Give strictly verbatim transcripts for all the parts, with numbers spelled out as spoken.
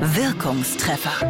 Wirkungstreffer.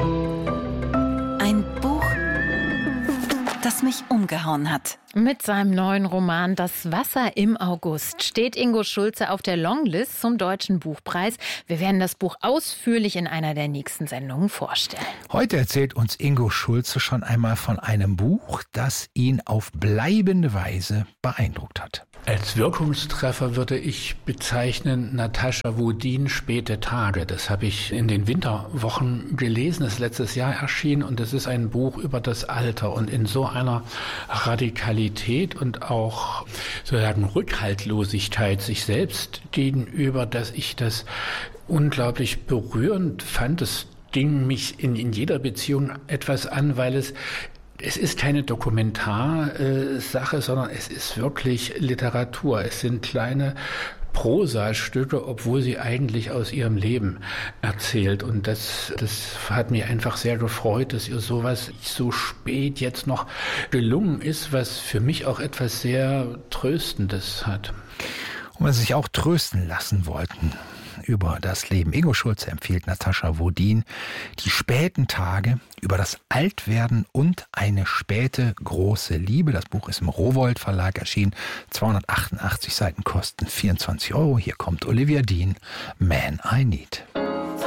Ein Buch, das mich umgehauen hat. Mit seinem neuen Roman »Das Wasser im August« steht Ingo Schulze auf der Longlist zum Deutschen Buchpreis. Wir werden das Buch ausführlich in einer der nächsten Sendungen vorstellen. Heute erzählt uns Ingo Schulze schon einmal von einem Buch, das ihn auf bleibende Weise beeindruckt hat. Als Wirkungstreffer würde ich bezeichnen Natascha Wodin »Späte Tage«. Das habe ich in den Winterwochen gelesen, das ist letztes Jahr erschienen, und das ist ein Buch über das Alter und in so einer Radikalität und auch sozusagen Rückhaltlosigkeit sich selbst gegenüber, dass ich das unglaublich berührend fand. Das ging mich in, in jeder Beziehung etwas an, weil es Es ist keine Dokumentarsache, sondern es ist wirklich Literatur. Es sind kleine Prosastücke, obwohl sie eigentlich aus ihrem Leben erzählt. Und das, das hat mich einfach sehr gefreut, dass ihr sowas so spät jetzt noch gelungen ist, was für mich auch etwas sehr Tröstendes hat. Und wenn Sie sich auch trösten lassen wollten über das Leben, Ingo Schulze empfiehlt Natascha Wodin »Die späten Tage«, über das Altwerden und eine späte große Liebe. Das Buch ist im Rowohlt Verlag erschienen. zweihundertachtundachtzig Seiten kosten vierundzwanzig Euro. Hier kommt Olivia Dean, Man I Need.